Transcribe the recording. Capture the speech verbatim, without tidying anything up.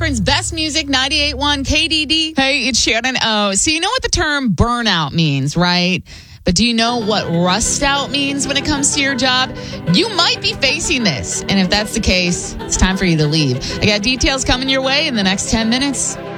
Akron's best music, ninety-eight point one K D D. Hey, it's Shannon O. So you know what the term burnout means, right? But do you know what rust out means when it comes to your job? You might be facing this. And if that's the case, it's time for you to leave. I got details coming your way in the next ten minutes.